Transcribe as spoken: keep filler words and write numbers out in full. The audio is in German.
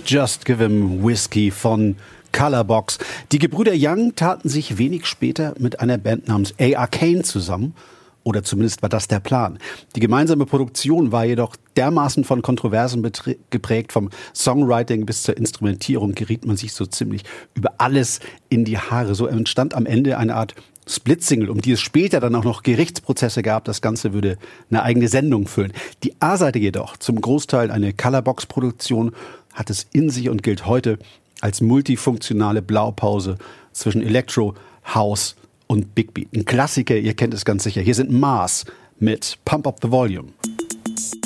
Just Give Him Whiskey von Colorbox. Die Gebrüder Young taten sich wenig später mit einer Band namens A. Arcane zusammen. Oder zumindest war das der Plan. Die gemeinsame Produktion war jedoch dermaßen von Kontroversen geprägt, vom Songwriting bis zur Instrumentierung geriet man sich so ziemlich über alles in die Haare. So entstand am Ende eine Art Split-Single, um die es später dann auch noch Gerichtsprozesse gab. Das Ganze würde eine eigene Sendung füllen. Die A-Seite jedoch, zum Großteil eine Colorbox-Produktion, hat es in sich und gilt heute als multifunktionale Blaupause zwischen Electro, House und Big Beat. Ein Klassiker, ihr kennt es ganz sicher. Hier sind Mars mit Pump Up the Volume.